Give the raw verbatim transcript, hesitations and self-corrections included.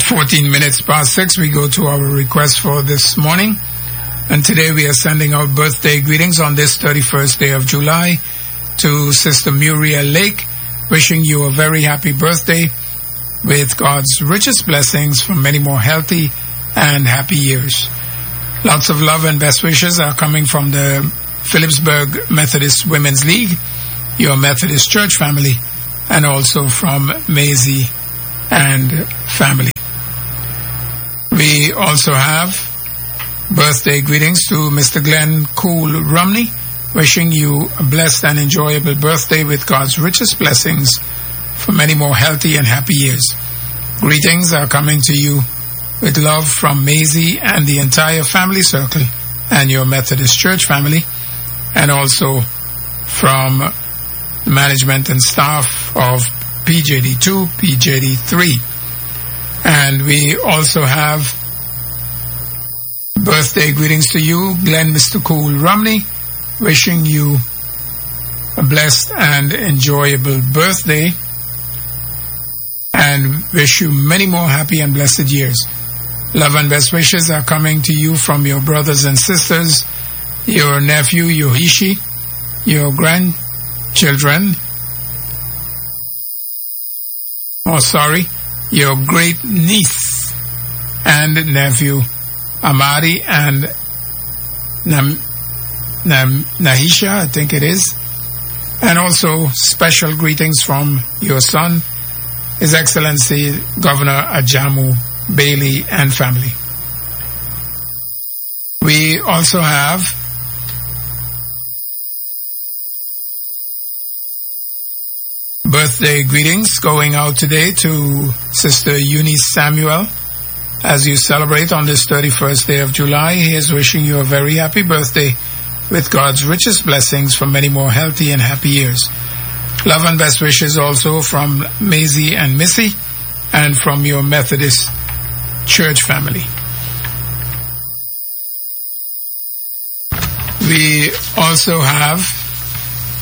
fourteen minutes past six, we go to our request for this morning. And today we are sending out birthday greetings on this thirty-first day of July to Sister Muriel Lake, wishing you a very happy birthday with God's richest blessings for many more healthy and happy years. Lots of love and best wishes are coming from the Phillipsburg Methodist Women's League, your Methodist Church family, and also from Maisie and family. We also have birthday greetings to Mister Glenn Cool Romney, wishing you a blessed and enjoyable birthday with God's richest blessings for many more healthy and happy years. Greetings are coming to you with love from Maisie and the entire family circle and your Methodist Church family, and also from the management and staff of P J D two, P J D three. And we also have birthday greetings to you, Glenn Mister Cool Romney, wishing you a blessed and enjoyable birthday and wish you many more happy and blessed years. Love and best wishes are coming to you from your brothers and sisters, your nephew Yohishi, your grandchildren, oh sorry, your great niece and nephew Amari and Nam, Nam, Nahisha, I think it is, and also special greetings from your son, His Excellency Governor Ajamu Bailey and family. We also have birthday greetings going out today to Sister Eunice Samuel. As you celebrate on this thirty-first day of July, he is wishing you a very happy birthday with God's richest blessings for many more healthy and happy years. Love and best wishes also from Maisie and Missy and from your Methodist Church family. We also have